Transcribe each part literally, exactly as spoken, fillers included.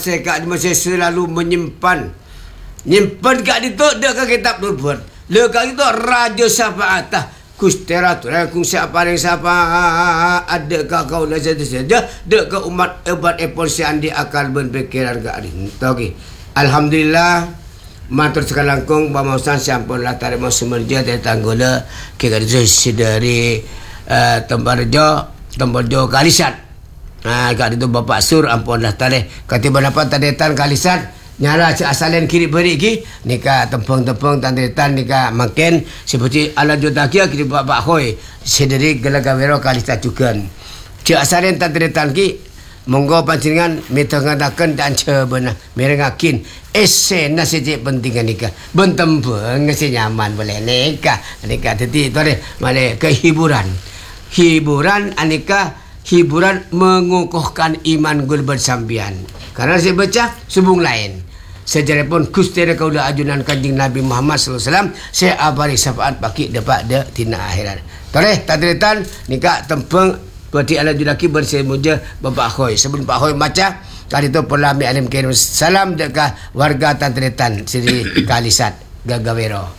saya kat masih selalu menyimpan nyimpan kat itu dak ke kitab nubuat. Le kat itu raja syafaatah kustera tu kung siapa yang siapa ada ka kau lah saja saja dak ke umat umat epon si andi akal berpikiran kat ni. Okey. Alhamdulillah matur sekalian kong pamasan sampun lah tarik mau semerja dari tanggula kita itu dari uh, Tembarjo Tembarjo Kalisat. Nah, kat itu Bapak Sur ampun lah tarik katiban apa tadetan Kalisat nyara asalin kiri beri ki nika tempeng-tempeng tadetan nika makin seperti ala jotakia kiri Bapak Hoi sedari Gelagawero Kalisat juga. Cik asalin tadetan ki monggo panjenengan mitengadaken dan cebena merengakin ese nasi cik pentingan nikah bentempeng nasi nyaman boleh nikah nikah tadi tadi male kehiburan hiburan anika hiburan mengukuhkan iman gul bersambian karena saya baca subung lain sejarah pun kustera kaulah ajunan kanjeng Nabi Muhammad sallallahu alaihi wasallam saya abari syafaat baki dapat de tina akhirat tadi tadritan nikah tempeng berarti ala judaki bersemuja Bapak Khoi sebelum Pak Khoi baca kali itu pelami alim kirim salam dekat warga Tantretan Sri Kalisat Gagawero.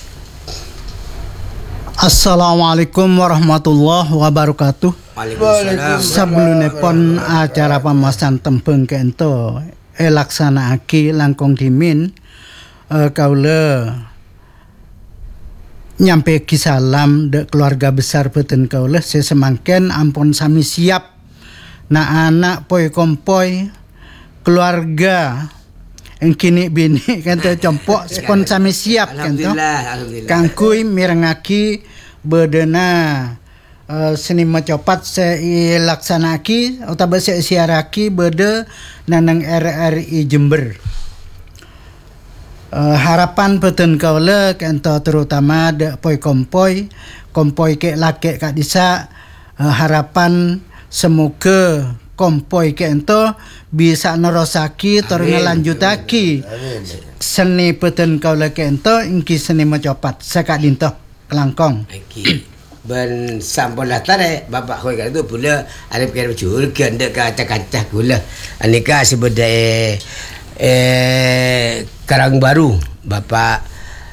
Assalamualaikum warahmatullahi wabarakatuh. Waalaikumsalam. Sebelumipun acara pemasan tembeng kento elaksanaake langkong dimin uh, kaula nyampe kisalam de keluarga besar beten kaula sesemangken ampun sami siap na anak poi kompoi keluarga yang kini bini kanta compok spon sami siap kanta kangkui mirengaki bedena uh, seni macopat se laksanaki atau se siaraki bede nanang R R I Jember. Uh, harapan beten kaula kento terutama de poi kompoi kompoi ke lake kak disa uh, harapan semoga kompoi kento bisa nerosaki tur ngelanjutaki seni beten kaula kento ingki seni macopat sekak dinto kelangkong okay. Ben sampun lah tare Bapak Khoi kat itu pula ada pikir curga ndak kacak-kacak gula anika sebedai eh Karang Baru Bapak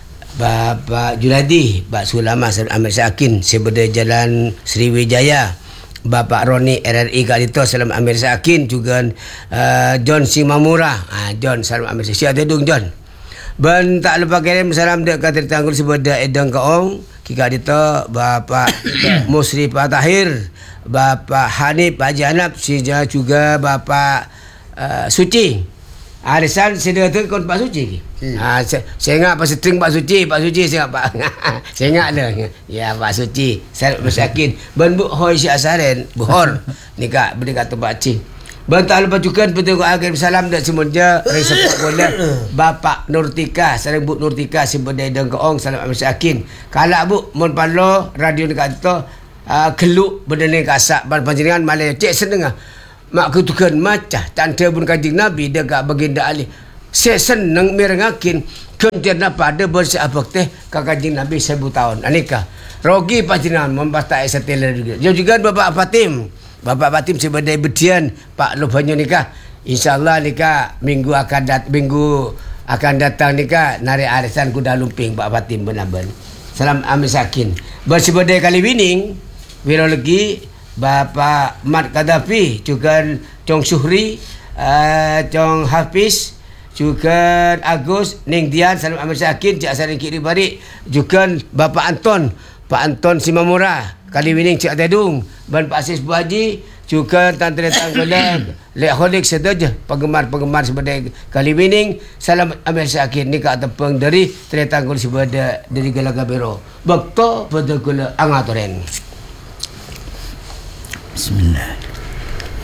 Bapak Juladi Pak Sulama Ahmad Sakin sebeda Jalan Sriwijaya Bapak Roni R R I kat itu Salam Amir Sakin juga uh, John Simamura ah John Salam Amir Sakin ada dong John ben tak lupa kirim salam dek kat tanggul sebeda Edang Kaong kika itu Bapak Musri Pak Tahir Bapak Hanif Haji Anap sija juga Bapak uh, Suci Arisan sedia tu kon Pak Suci. Hmm. Ha saya ingat pas string Pak Suci, Pak Suci saya ingat Pak. Saya ingat dah. Ya Pak Suci, saya bersakin ben bu hoi si asaren, buhor nikah beri kata Pak Cing. Ben tak lupa juga betul akhir salam dak semuanya resep bola Bapak Nurtika, sareng Bu Nurtika sebedai deng keong salam bersakin. Kalau bu mun panlo radio dekat tu uh, geluk bedene kasak ban panjenengan malai cek senengah. Mak kutukan macah tanda pun kanjeng Nabi dekat baginda Ali saya senang merengakin kentian pada bersiapok teh kanjeng Nabi seribu tahun anika rogi panjenengan membasta setelah juga dia juga Bapak Fatim Bapak Fatim sebagai bedian Pak Lubanyo nikah insyaallah nikah minggu akan dat minggu akan datang nikah nari arisan kuda lumping Pak Fatim benar-benar salam amin sakin bersebagai kali winning virologi Bapak Mat Kadafi juga Chong Suhri uh, Chong Hafiz juga Agus Ning Dian Salam Amir Sakin Cik Asarin Kiri Barik juga Bapak Anton Pak Anton Simamura kali wining Cik Tedung dan Pak Asis Bu Haji juga Tante Tanggola Lek Holik sedaja penggemar-penggemar sebagai kali wining Salam Amir Sakin nikah tepeng dari Tretanggol sebagai dari Gelagabero Bakto pada gula angatoren. Bismillah.